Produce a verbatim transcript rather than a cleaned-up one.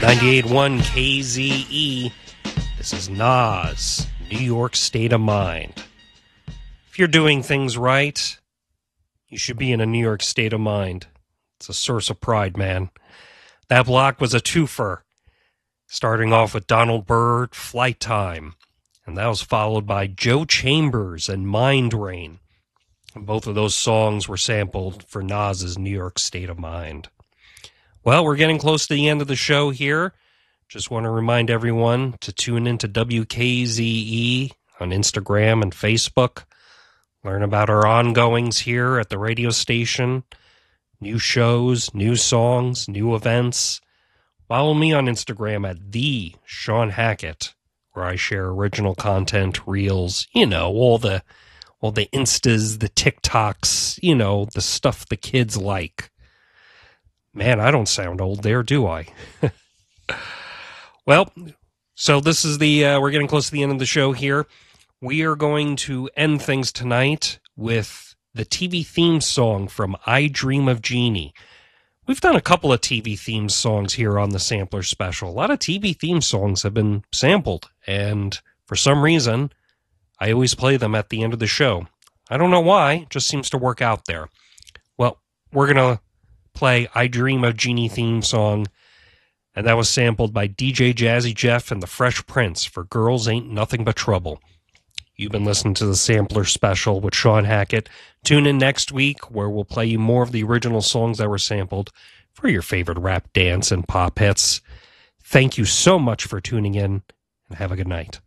ninety-eight point one K Z E. This is Nas, New York State of Mind. If you're doing things right, you should be in a New York state of mind. It's a source of pride, man. That block was a twofer, starting off with Donald Byrd, Flight Time, and that was followed by Joe Chambers and Mind Rain. And both of those songs were sampled for Nas's New York State of Mind. Well, we're getting close to the end of the show here. Just want to remind everyone to tune into W K Z E on Instagram and Facebook. Learn about our ongoings here at the radio station. New shows, new songs, new events. Follow me on Instagram at the Sean Hackett, where I share original content, reels, you know, all the all the Instas, the TikToks, you know, the stuff the kids like. Man, I don't sound old there, do I? Well, so this is the, uh, we're getting close to the end of the show here. We are going to end things tonight with the T V theme song from I Dream of Jeannie. We've done a couple of T V theme songs here on the Sampler Special. A lot of T V theme songs have been sampled, and for some reason, I always play them at the end of the show. I don't know why, it just seems to work out there. Well, we're going to play I Dream of Jeannie theme song, and that was sampled by D J Jazzy Jeff and the Fresh Prince for Girls Ain't Nothing But Trouble. You've been listening to the Sampler Special with Sean Hackett. Tune in next week where we'll play you more of the original songs that were sampled for your favorite rap, dance, and pop hits. Thank you so much for tuning in, and have a good night.